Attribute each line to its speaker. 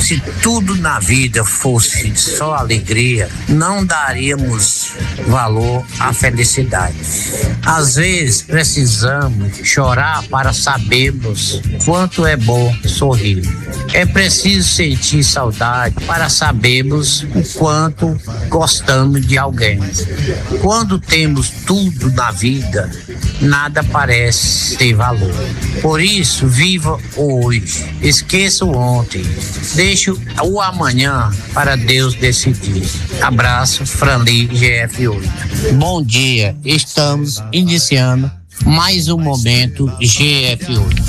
Speaker 1: Se tudo na vida fosse só alegria, não daríamos valor à felicidade. Às vezes precisamos chorar para sabermos quanto é bom sorrir. É preciso sentir saudade para sabermos o quanto gostamos de alguém. Quando temos tudo na vida, nada parece ter valor. Por isso, viva hoje, esqueça o ontem, deixe o amanhã para Deus decidir. Abraço, Franli, GF8. Bom dia, estamos iniciando mais um momento GF8.